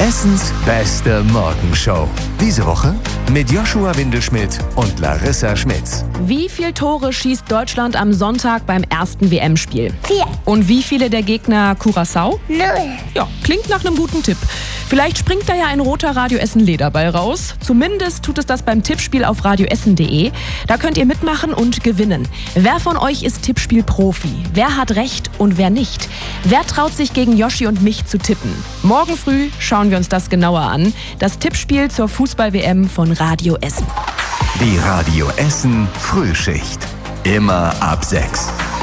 Hessens beste Morgenshow. Diese Woche mit Joshua Windelschmidt und Larissa Schmitz. Wie viele Tore schießt Deutschland am Sonntag beim ersten WM-Spiel? 4. Und wie viele der Gegner Curaçao? 0. Ja, klingt nach einem guten Tipp. Vielleicht springt da ja ein roter Radio Essen Lederball raus. Zumindest tut es das beim Tippspiel auf radioessen.de. Da könnt ihr mitmachen und gewinnen. Wer von euch ist Tippspiel-Profi? Wer hat recht und wer nicht? Wer traut sich gegen Joshi und mich zu tippen? Morgen früh schauen wir uns das genauer an. Das Tippspiel zur Fußball-WM von Radio Essen. Die Radio Essen Frühschicht. Immer ab 6.